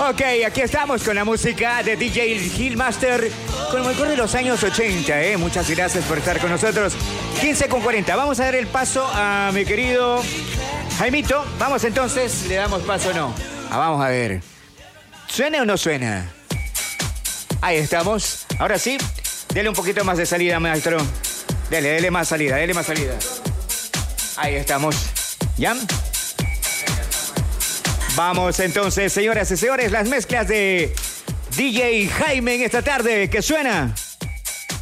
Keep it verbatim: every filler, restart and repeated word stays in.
Ok, aquí estamos con la música de D J Hillmaster, como el corre de los años ochenta, ¿eh? Muchas gracias por estar con nosotros. quince con cuarenta. Vamos a dar el paso a mi querido Jaimito. Vamos entonces, ¿le damos paso o no? Ah, vamos a ver. ¿Suena o no suena? Ahí estamos. Ahora sí, dele un poquito más de salida, maestro. Dele, dele más salida, dele más salida. Ahí estamos. ¿Ya? Vamos entonces, señoras y señores, las mezclas de D J Jaime en esta tarde. ¿Qué suena?